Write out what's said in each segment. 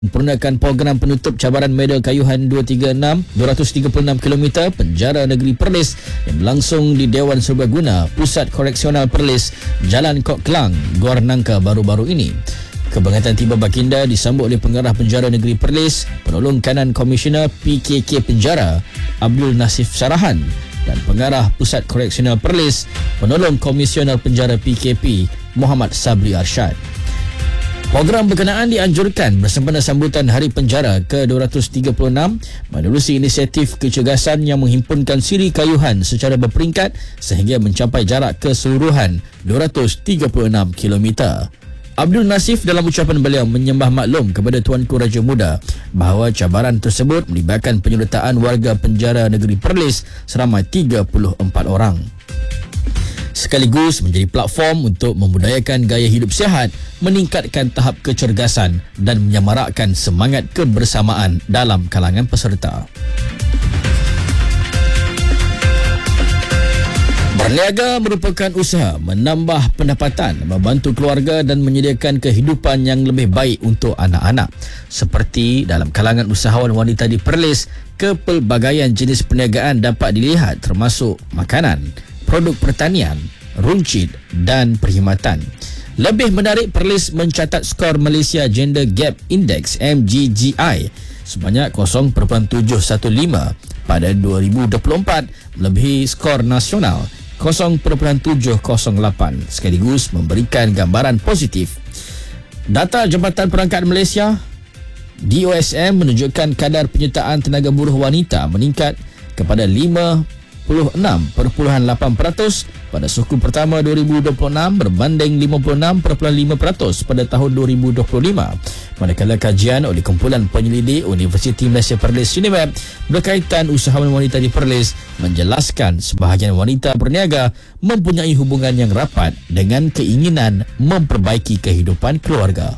Mempergunakan program penutup cabaran Medal Kayuhan 236 km Penjara Negeri Perlis yang berlangsung di Dewan Serbaguna Pusat Koreksional Perlis, Jalan Kok Kelang, Gor Nangka baru-baru ini. Kebangkitan tiba baginda disambut oleh Pengarah Penjara Negeri Perlis, Penolong Kanan Komisioner PKK Penjara Abdul Nasif Sarahan dan Pengarah Pusat Koreksional Perlis, Penolong Komisioner Penjara PKP Muhammad Sabri Arsyad. Program berkenaan dianjurkan bersempena sambutan Hari Penjara ke-236 menerusi inisiatif kecergasan yang menghimpunkan siri kayuhan secara berperingkat sehingga mencapai jarak keseluruhan 236 km. Abdul Nasif dalam ucapan beliau menyembah maklum kepada Tuanku Raja Muda bahawa cabaran tersebut melibatkan penyertaan warga penjara negeri Perlis seramai 34 orang. Sekaligus menjadi platform untuk membudayakan gaya hidup sihat, meningkatkan tahap kecergasan dan menyamarakkan semangat kebersamaan dalam kalangan peserta. Berniaga merupakan usaha menambah pendapatan, membantu keluarga dan menyediakan kehidupan yang lebih baik untuk anak-anak. Seperti dalam kalangan usahawan wanita di Perlis, kepelbagaian jenis perniagaan dapat dilihat termasuk makanan, produk pertanian, runcit dan perkhidmatan. Lebih menarik, Perlis mencatat skor Malaysia Gender Gap Index MGGI sebanyak 0.715 pada 2024 melebihi skor nasional 0.708 sekaligus memberikan gambaran positif. Data Jabatan Perangkat Malaysia DOSM menunjukkan kadar penyertaan tenaga buruh wanita meningkat kepada 56.8% pada suku pertama 2026 berbanding 56.5% pada tahun 2025. Manakala kajian oleh kumpulan penyelidik Universiti Malaysia Perlis UNIMEP berkaitan usahawan wanita di Perlis menjelaskan sebahagian wanita berniaga mempunyai hubungan yang rapat dengan keinginan memperbaiki kehidupan keluarga.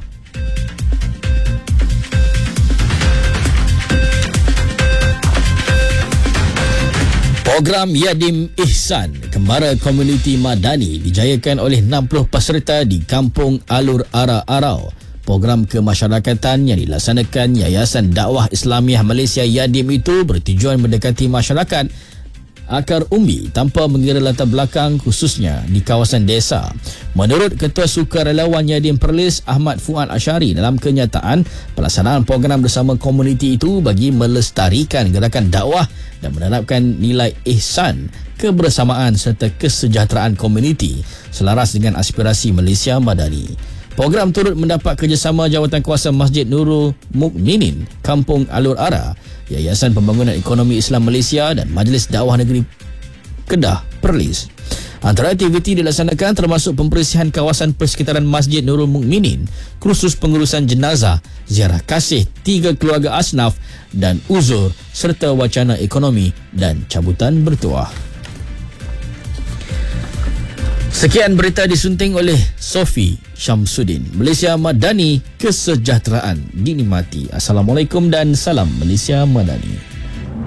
Program Yadim Ihsan Kembara Komuniti Madani dijayakan oleh 60 peserta di Kampung Alur Ara Arau. Program kemasyarakatan yang dilaksanakan Yayasan Dakwah Islamiah Malaysia Yadim itu bertujuan mendekati masyarakat akar umbi tanpa mengira latar belakang khususnya di kawasan desa. Menurut Ketua Sukarelawan Yadim Perlis Ahmad Fuad Asyari, dalam kenyataan pelaksanaan program bersama komuniti itu bagi melestarikan gerakan dakwah dan menerapkan nilai ihsan, kebersamaan serta kesejahteraan komuniti selaras dengan aspirasi Malaysia Madani. Program turut mendapat kerjasama Jawatankuasa Masjid Nurul Mukminin Kampung Alur Ara, Yayasan Pembangunan Ekonomi Islam Malaysia dan Majlis Dakwah Negeri Kedah Perlis. Antara aktiviti dilaksanakan termasuk pembersihan kawasan persekitaran Masjid Nurul Mukminin, kursus pengurusan jenazah, ziarah kasih 3 keluarga asnaf dan uzur serta wacana ekonomi dan cabutan bertuah. Sekian berita disunting oleh Sofi Syamsuddin. Malaysia Madani, kesejahteraan dinikmati. Assalamualaikum dan salam Malaysia Madani.